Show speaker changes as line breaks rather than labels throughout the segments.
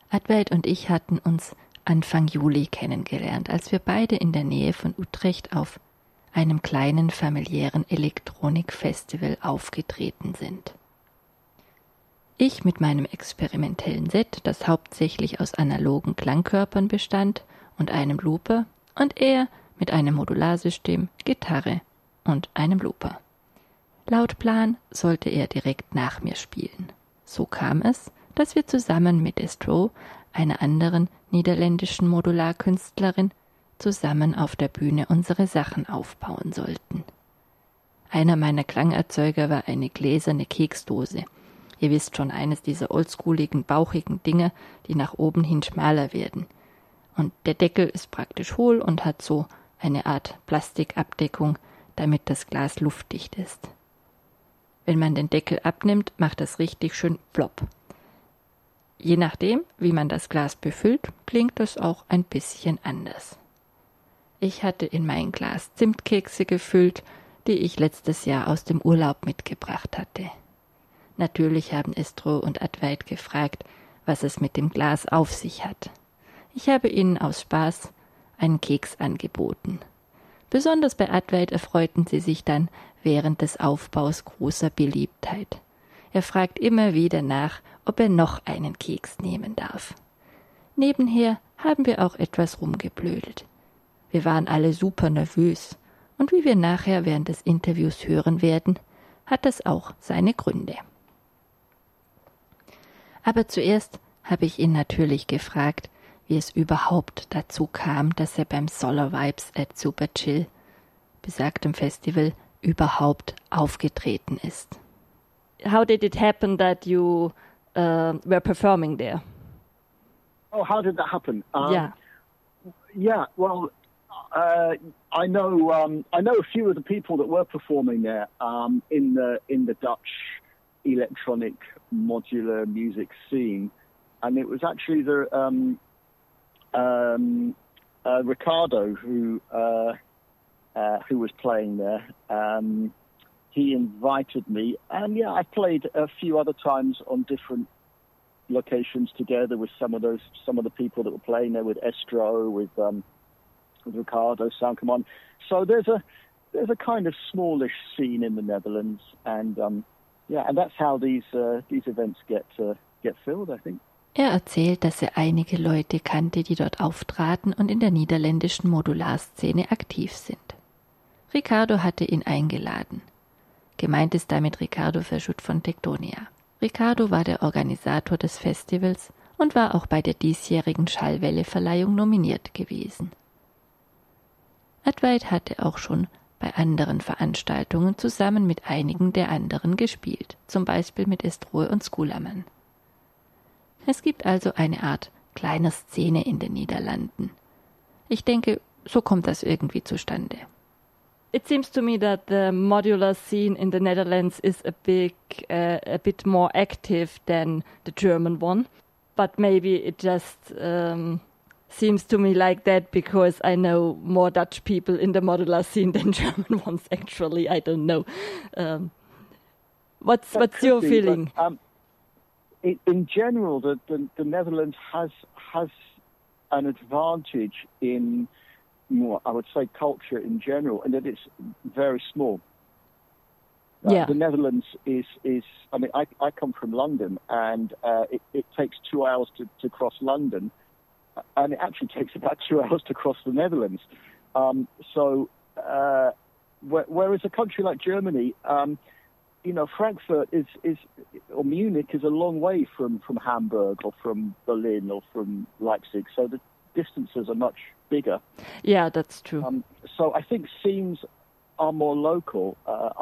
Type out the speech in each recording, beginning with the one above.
Advait und ich hatten uns Anfang Juli kennengelernt, als wir beide in der Nähe von Utrecht auf einem kleinen familiären Elektronikfestival aufgetreten sind. Ich mit meinem experimentellen Set, das hauptsächlich aus analogen Klangkörpern bestand und einem Looper, und er mit einem Modularsystem, Gitarre und einem Looper. Laut Plan sollte er direkt nach mir spielen. So kam es, dass wir zusammen mit Estro, einer anderen niederländischen Modularkünstlerin, zusammen auf der Bühne unsere Sachen aufbauen sollten. Einer meiner Klangerzeuger war eine gläserne Keksdose. Ihr wisst schon, eines dieser oldschooligen, bauchigen Dinger, die nach oben hin schmaler werden. Und der Deckel ist praktisch hohl und hat so eine Art Plastikabdeckung, damit das Glas luftdicht ist. Wenn man den Deckel abnimmt, macht das richtig schön plopp. Je nachdem, wie man das Glas befüllt, klingt es auch ein bisschen anders. Ich hatte in mein Glas Zimtkekse gefüllt, die ich letztes Jahr aus dem Urlaub mitgebracht hatte. Natürlich haben Estro und Advait gefragt, was es mit dem Glas auf sich hat. Ich habe ihnen aus Spaß einen Keks angeboten. Besonders bei Advait erfreuten sie sich dann während des Aufbaus großer Beliebtheit. Er fragt immer wieder nach, ob er noch einen Keks nehmen darf. Nebenher haben wir auch etwas rumgeblödelt. Wir waren alle super nervös, und wie wir nachher während des Interviews hören werden, hat das auch seine Gründe. Aber zuerst habe ich ihn natürlich gefragt, wie es überhaupt dazu kam, dass er beim Solar Vibes at Super Chill, besagtem Festival, überhaupt aufgetreten ist. How did it happen that you were performing there?
Oh, how did that happen?
Yeah.
Well, I know a few of the people that were performing there in the Dutch electronic modular music scene, and it was actually the Ricardo who was playing there. He invited me, and I played a few other times on different locations together with some of the people that were playing there, with Estro, with Ricardo, Sound Command. So there's a kind of smallish scene in the Netherlands, and and that's how these events get filled, I think.
Er erzählt, dass er einige Leute kannte, die dort auftraten und in der niederländischen Modularszene aktiv sind. Ricardo hatte ihn eingeladen. Gemeint ist damit Ricardo Verschutt von Tektonia. Ricardo war der Organisator des Festivals und war auch bei der diesjährigen Schallwelle-Verleihung nominiert gewesen. Advait hatte auch schon bei anderen Veranstaltungen zusammen mit einigen der anderen gespielt, zum Beispiel mit Estroe und Skulermann. Es gibt also eine Art kleiner Szene in den Niederlanden. Ich denke, so kommt das irgendwie zustande. It seems to me that the modular scene in the Netherlands is a bit more active than the German one, but maybe it just seems to me like that because I know more Dutch people in the modular scene than German ones. Actually, I don't know. What's your feeling?
But, in general, the Netherlands has an advantage in, I would say, culture in general, and that it's very small. The Netherlands is. I mean, I come from London, and it takes 2 hours to cross London, and it actually takes about 2 hours to cross the Netherlands. Whereas a country like Germany, Frankfurt or Munich is a long way from Hamburg or from Berlin or from Leipzig, so the distances are much bigger.
Yeah, that's true.
So I think scenes are more local,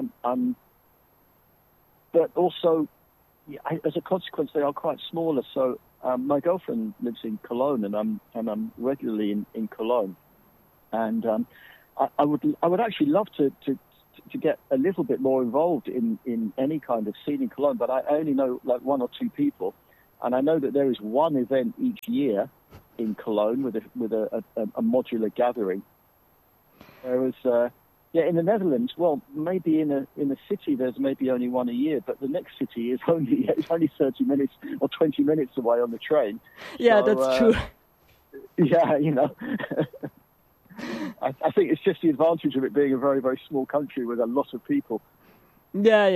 but also, as a consequence, they are quite smaller. So my girlfriend lives in Cologne, and I'm regularly in Cologne, and I would actually love to get a little bit more involved in any kind of scene in Cologne, but I only know like one or two people, and I know that there is one event each year in Cologne with a modular gathering. Whereas in the Netherlands, well, maybe in a city there's maybe only one a year, but the next city is only 30 minutes or 20 minutes away on the train.
Yeah, so, that's true.
Yeah, I think it's just the advantage of it being a very, very small country with a lot of people.
Ja.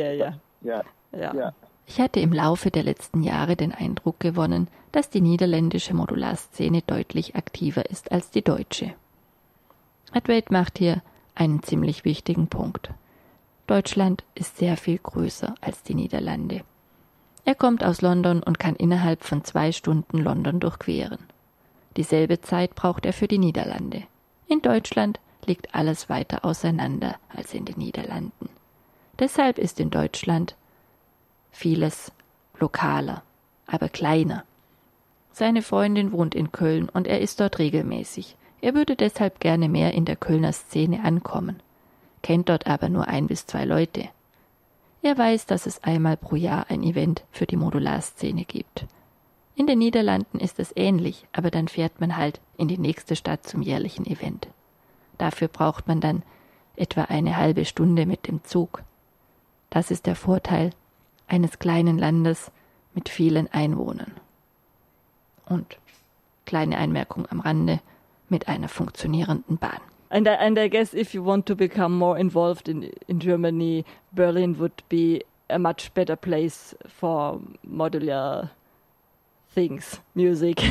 Ich
hatte im Laufe der letzten Jahre den Eindruck gewonnen, dass die niederländische Modularszene deutlich aktiver ist als die deutsche. Advait macht hier einen ziemlich wichtigen Punkt. Deutschland ist sehr viel größer als die Niederlande. Er kommt aus London und kann innerhalb von 2 Stunden London durchqueren. Dieselbe Zeit braucht er für die Niederlande. In Deutschland liegt alles weiter auseinander als in den Niederlanden. Deshalb ist in Deutschland vieles lokaler, aber kleiner. Seine Freundin wohnt in Köln und er ist dort regelmäßig. Er würde deshalb gerne mehr in der Kölner Szene ankommen, kennt dort aber nur 1 bis 2 Leute. Er weiß, dass es einmal pro Jahr ein Event für die Modularszene gibt. In den Niederlanden ist es ähnlich, aber dann fährt man halt in die nächste Stadt zum jährlichen Event. Dafür braucht man dann etwa eine halbe Stunde mit dem Zug. Das ist der Vorteil eines kleinen Landes mit vielen Einwohnern. Und kleine Einmerkung am Rande, mit einer funktionierenden Bahn.
And I guess if you want to become more involved in Germany, Berlin would be a much better place for modular things, music.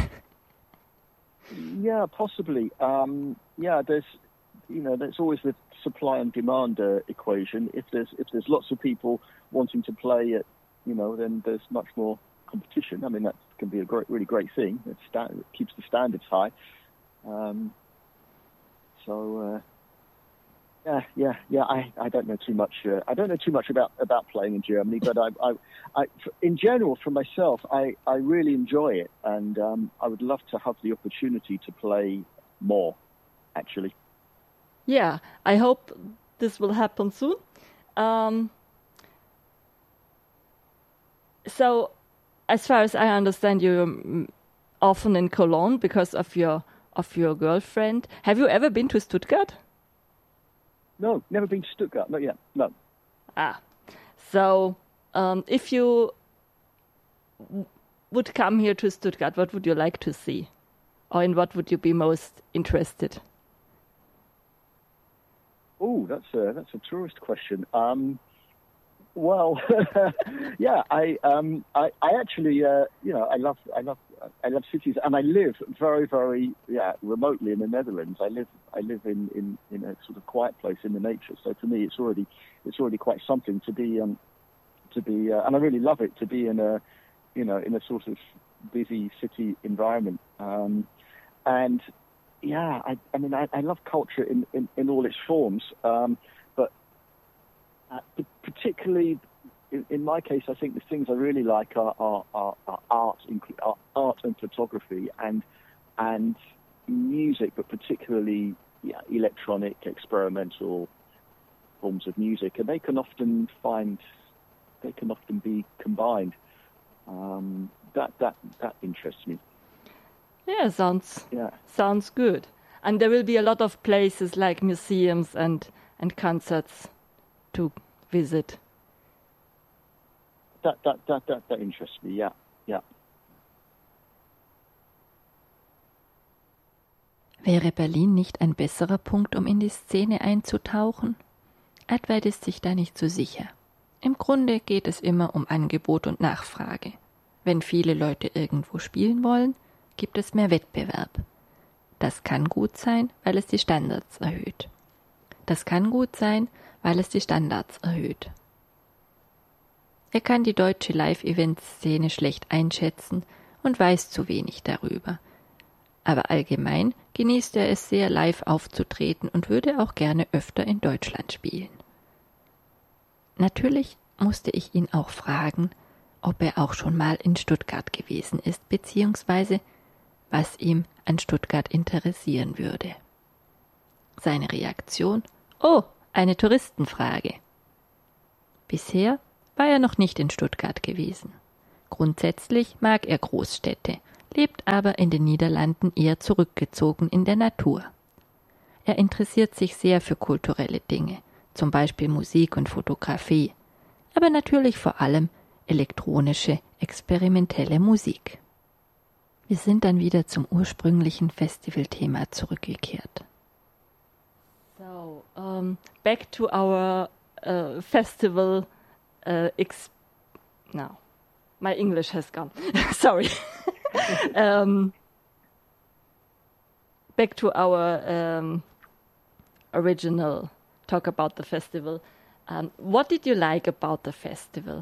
Yeah, possibly. There's always the supply and demand equation. If there's lots of people wanting to play it, then there's much more competition. I mean, that can be a really great thing. It keeps the standards high. I don't know too much. I don't know too much about playing in Germany, but I in general, for myself, I really enjoy it, and I would love to have the opportunity to play more. Actually.
Yeah, I hope this will happen soon. So, as far as I understand, you're often in Cologne because of your girlfriend. Have you ever been to Stuttgart?
No, never been to Stuttgart. Not yet. No.
So if you would come here to Stuttgart, what would you like to see, or in what would you be most interested?
Oh, that's a tourist question. Well, yeah, I actually, I love cities, and I live very, very, remotely in the Netherlands. I live in a sort of quiet place in the nature. So for me, it's already quite something to be, and I really love it to be in a sort of busy city environment. And yeah, I love culture in all its forms. But particularly in my case, I think the things I really like are art and photography and music, but particularly electronic, experimental forms of music, and they can often be combined. That interests me.
Yeah, sounds good. And there will be a lot of places like museums and concerts to visit.
That interests me. Yeah.
Wäre Berlin nicht ein besserer Punkt, um in die Szene einzutauchen? Advait ist sich da nicht so sicher. Im Grunde geht es immer um Angebot und Nachfrage. Wenn viele Leute irgendwo spielen wollen, gibt es mehr Wettbewerb. Das kann gut sein, weil es die Standards erhöht. Er kann die deutsche Live-Event-Szene schlecht einschätzen und weiß zu wenig darüber. Aber allgemein genießt er es sehr, live aufzutreten und würde auch gerne öfter in Deutschland spielen. Natürlich musste ich ihn auch fragen, ob er auch schon mal in Stuttgart gewesen ist, beziehungsweise was ihm an Stuttgart interessieren würde. Seine Reaktion: Oh, eine Touristenfrage. Bisher war er noch nicht in Stuttgart gewesen. Grundsätzlich mag er Großstädte, lebt aber in den Niederlanden eher zurückgezogen in der Natur. Er interessiert sich sehr für kulturelle Dinge, zum Beispiel Musik und Fotografie, aber natürlich vor allem elektronische, experimentelle Musik. Wir sind dann wieder zum ursprünglichen Festivalthema zurückgekehrt.
So, back to our festival now. My English has gone. Sorry. Back to our original talk about the festival. What did you like about the festival?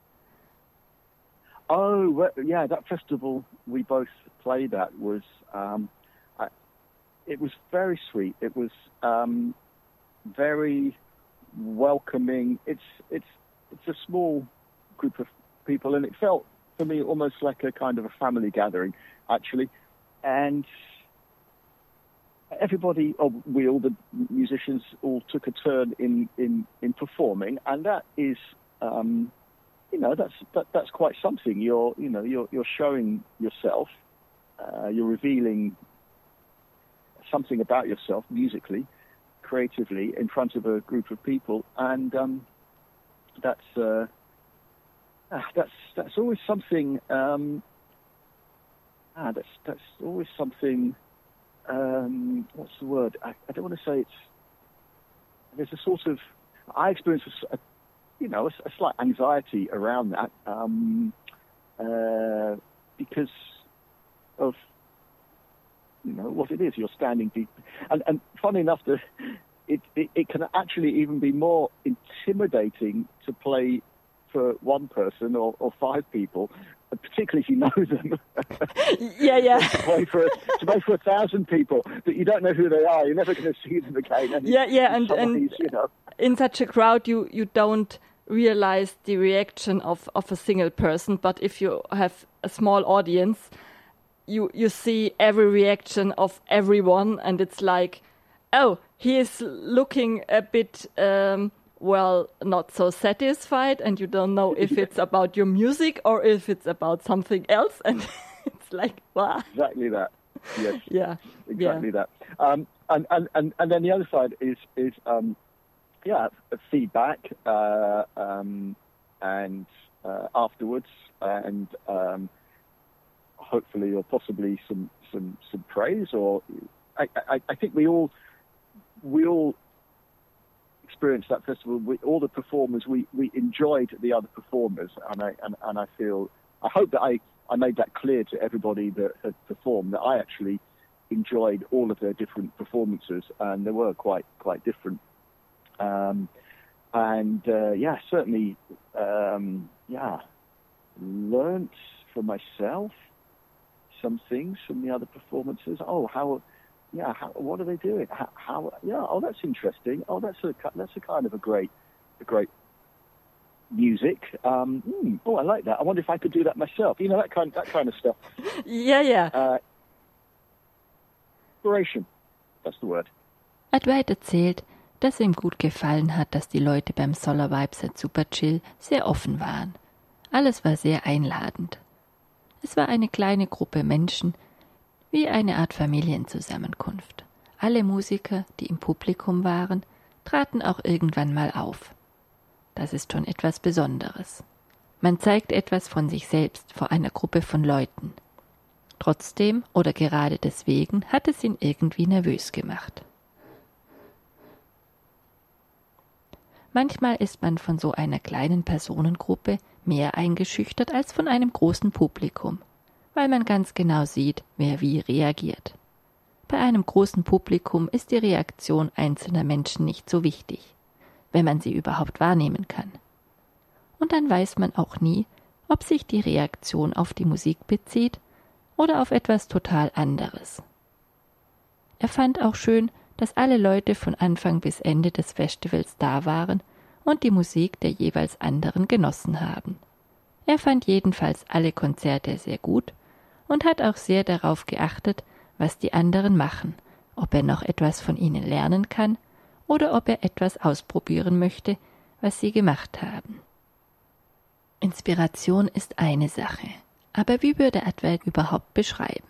Oh, well, yeah, that festival we both played at was, it was very sweet. It was very welcoming. It's a small group of people, and it felt for me almost like a kind of a family gathering, actually. And everybody, all the musicians, all took a turn in performing, and that is, that's quite something. You're showing yourself, you're revealing something about yourself musically, creatively, in front of a group of people, and that's always something. That's always something. What's the word? I don't want to say it's. There's a sort of. I experience a slight anxiety around that because of what it is. You're standing deep, and funny enough, it can actually even be more intimidating to play for one person or 5 people, particularly if you know them.
Yeah.
to play for 1,000 people that you don't know who they are. You're never going to see them again. And
and in such a crowd, you don't realize the reaction of a single person. But if you have a small audience, you see every reaction of everyone, and it's like, oh, he is looking a bit. Not so satisfied, and you don't know if it's about your music or if it's about something else, and it's like, wow.
Exactly that. Yes.
Yeah.
Exactly that. And then the other side is feedback, and afterwards, and hopefully or possibly some praise, or I think we all experienced that festival. All the performers, we enjoyed the other performers, and I hope that I made that clear to everybody that had performed, that I actually enjoyed all of their different performances, and they were quite different. Certainly, learnt for myself some things from the other performances. What are they doing? That's interesting. Oh, that's a kind of a great music. I like that. I wonder if I could do that myself. That kind of stuff.
Yeah.
Inspiration. That's the word.
Advait erzählt, dass ihm gut gefallen hat, dass die Leute beim Solar Vibes at Super Chill sehr offen waren. Alles war sehr einladend. Es war eine kleine Gruppe Menschen, wie eine Art Familienzusammenkunft. Alle Musiker, die im Publikum waren, traten auch irgendwann mal auf. Das ist schon etwas Besonderes. Man zeigt etwas von sich selbst vor einer Gruppe von Leuten. Trotzdem oder gerade deswegen hat es ihn irgendwie nervös gemacht. Manchmal ist man von so einer kleinen Personengruppe mehr eingeschüchtert als von einem großen Publikum, weil man ganz genau sieht, wer wie reagiert. Bei einem großen Publikum ist die Reaktion einzelner Menschen nicht so wichtig, wenn man sie überhaupt wahrnehmen kann. Und dann weiß man auch nie, ob sich die Reaktion auf die Musik bezieht oder auf etwas total anderes. Er fand auch schön, dass alle Leute von Anfang bis Ende des Festivals da waren und die Musik der jeweils anderen genossen haben. Er fand jedenfalls alle Konzerte sehr gut und hat auch sehr darauf geachtet, was die anderen machen, ob er noch etwas von ihnen lernen kann oder ob er etwas ausprobieren möchte, was sie gemacht haben. Inspiration ist eine Sache, aber wie würde Advait überhaupt beschreiben?